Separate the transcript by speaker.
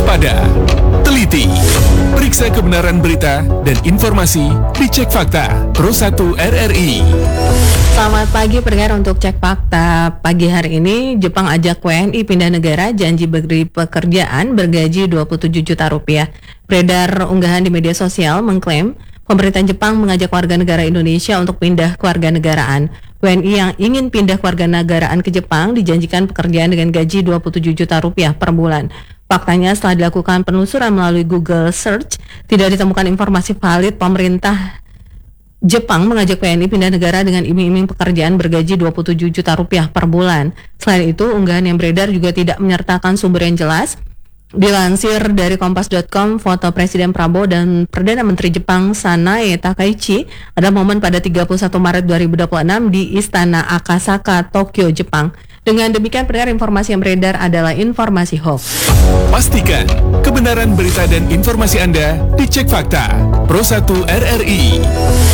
Speaker 1: waspada, teliti, periksa kebenaran berita dan informasi, dicek fakta. Pro 1 RRI.
Speaker 2: Selamat pagi pendengar, untuk cek fakta pagi hari ini. Jepang ajak WNI pindah negara, janji beri pekerjaan bergaji 27 juta rupiah. Beredar unggahan di media sosial mengklaim pemerintah Jepang mengajak warga negara Indonesia untuk pindah kewarganegaraan. WNI yang ingin pindah kewarganegaraan ke Jepang dijanjikan pekerjaan dengan gaji 27 juta rupiah per bulan. Faktanya, setelah dilakukan penelusuran melalui Google Search, tidak ditemukan informasi valid pemerintah Jepang mengajak WNI pindah negara dengan iming-iming pekerjaan bergaji 27 juta rupiah per bulan. Selain itu, unggahan yang beredar juga tidak menyertakan sumber yang jelas. Dilansir dari Kompas.com, foto Presiden Prabowo dan Perdana Menteri Jepang Sanae Takaichi pada momen pada 31 Maret 2026 di Istana Akasaka, Tokyo, Jepang. Dengan demikian, pendengar, informasi yang beredar adalah informasi hoax.
Speaker 1: Pastikan kebenaran berita dan informasi Anda dicek fakta. Pro 1 RRI.